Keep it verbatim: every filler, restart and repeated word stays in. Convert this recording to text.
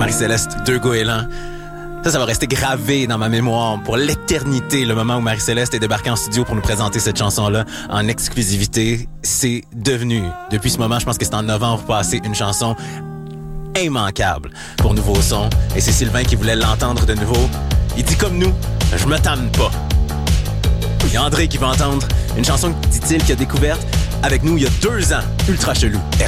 Marie-Céleste, deux goélands. Ça, ça va rester gravé dans ma mémoire pour l'éternité, le moment où Marie-Céleste est débarquée en studio pour nous présenter cette chanson-là en exclusivité. C'est devenu, depuis ce moment, je pense que c'est en novembre passé, une chanson immanquable pour Nouveau Son. Et c'est Sylvain qui voulait l'entendre de nouveau. Il dit comme nous, je me tanne pas. Il y a André qui va entendre une chanson, dit-il, qu'il a découverte avec nous il y a deux ans. Ultra chelou.